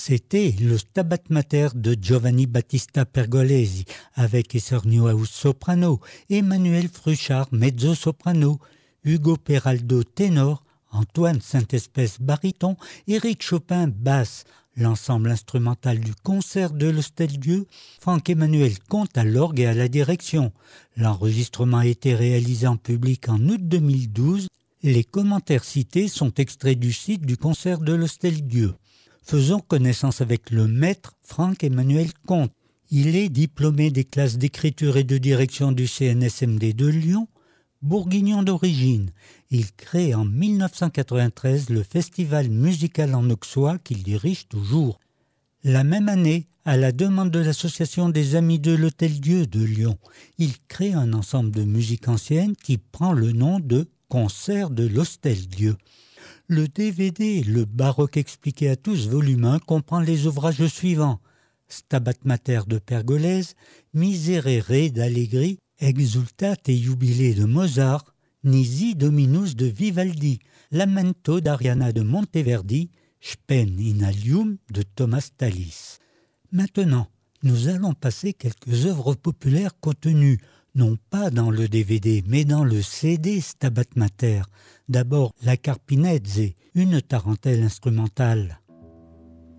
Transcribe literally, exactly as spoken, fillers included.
C'était le Stabat Mater de Giovanni Battista Pergolesi avec Esser Newhouse soprano, Emmanuel Fruchard mezzo-soprano, Hugo Peraldo ténor, Antoine Saint-Espèce baryton, Éric Chopin basse, l'ensemble instrumental du concert de l'Hostel-Dieu, Franck-Emmanuel Comte à l'orgue et à la direction. L'enregistrement a été réalisé en public en août deux mille douze. Les commentaires cités sont extraits du site du concert de l'Hostel-Dieu. Faisons connaissance avec le maître Franck-Emmanuel Comte. Il est diplômé des classes d'écriture et de direction du C N S M D de Lyon, bourguignon d'origine. Il crée en mille neuf cent quatre-vingt-treize le festival musical en auxois qu'il dirige toujours. La même année, à la demande de l'association des Amis de l'Hôtel-Dieu de Lyon, il crée un ensemble de musique ancienne qui prend le nom de Concert de l'Hostel-Dieu. Le D V D, le baroque expliqué à tous, volume un, comprend les ouvrages suivants. Stabat Mater de Pergolèse, Miserere d'Allegri, Exultate Jubilé de Mozart, Nisi Dominus de Vivaldi, Lamento d'Ariana de Monteverdi, Spen in Alium de Thomas Tallis. Maintenant, nous allons passer quelques œuvres populaires contenues, non pas dans le D V D, mais dans le C D Stabat Mater. D'abord, la Carpinezze, une tarentelle instrumentale.